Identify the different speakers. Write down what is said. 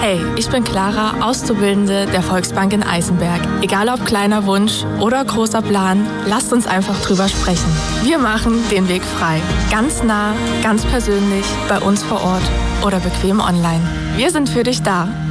Speaker 1: Hey, ich bin Clara, Auszubildende der Volksbank in Eisenberg. Egal ob kleiner Wunsch oder großer Plan, lasst uns einfach drüber sprechen. Wir machen den Weg frei. Ganz nah, ganz persönlich, bei uns vor Ort oder bequem online. Wir sind für dich da.